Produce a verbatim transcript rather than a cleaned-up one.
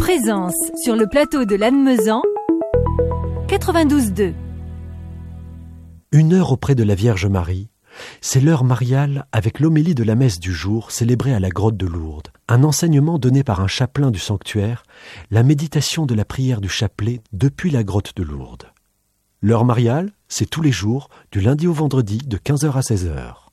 Présence sur le plateau de Lannemezan, quatre-vingt-douze deux. Une heure auprès de la Vierge Marie, c'est l'heure mariale avec l'homélie de la messe du jour célébrée à la grotte de Lourdes. Un enseignement donné par un chapelain du sanctuaire, la méditation de la prière du chapelet depuis la grotte de Lourdes. L'heure mariale, c'est tous les jours, du lundi au vendredi, de quinze heures à seize heures.